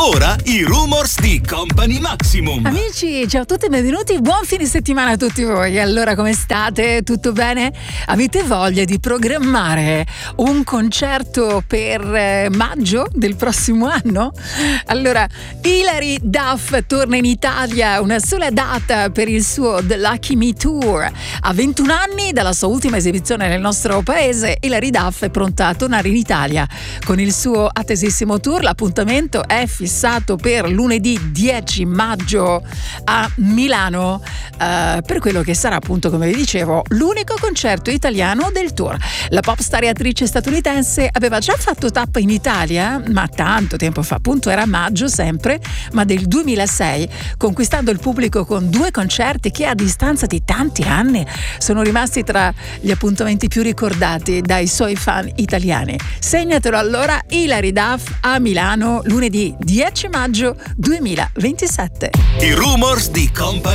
Ora i rumors di Company Maximum. Amici, ciao a tutti e benvenuti, buon fine settimana a tutti voi. Allora, come state? Tutto bene? Avete voglia di programmare un concerto per maggio del prossimo anno? Allora, Hilary Duff torna in Italia, una sola data per il suo The Lucky Me Tour. A 21 anni dalla sua ultima esibizione nel nostro paese, Hilary Duff è pronta a tornare in Italia con il suo attesissimo tour. L'appuntamento è fissato per lunedì 10 maggio a Milano, per quello che sarà, appunto, come vi dicevo, l'unico concerto italiano del tour. La pop star e attrice statunitense aveva già fatto tappa in Italia, ma tanto tempo fa, appunto era maggio sempre, ma del 2006, conquistando il pubblico con 2 concerti che a distanza di tanti anni sono rimasti tra gli appuntamenti più ricordati dai suoi fan italiani. Segnatelo allora, Hilary Duff a Milano lunedì 10 maggio 2027. I rumors di Company